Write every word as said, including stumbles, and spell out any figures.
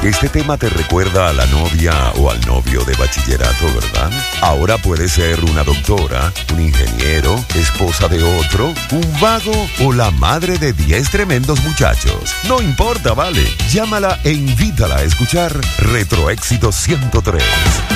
Este tema te recuerda a la novia o al novio de bachillerato, ¿verdad? Ahora puede ser una doctora, un ingeniero, esposa de otro, un vago o la madre de diez tremendos muchachos. No importa, vale. Llámala e invítala a escuchar Retro Éxito ciento tres.